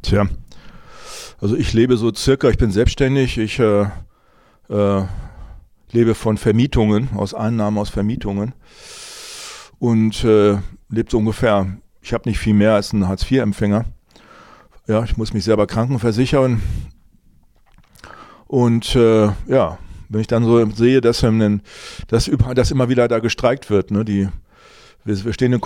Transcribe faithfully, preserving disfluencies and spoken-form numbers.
Tja, also ich lebe so circa, ich bin selbstständig, ich äh, äh, lebe von Vermietungen, aus Einnahmen aus Vermietungen und äh, lebe so ungefähr, ich habe nicht viel mehr als ein Hartz vier Empfänger. Ja, ich muss mich selber krankenversichern und äh, ja, wenn ich dann so sehe, dass, ähm, dass, dass immer wieder da gestreikt wird, ne, die, wir, wir stehen in